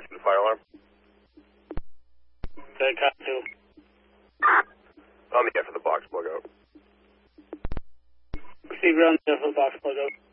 for the fire alarm. Okay, cop 2. On the air for the box plug out. Proceed around there for the box plug out.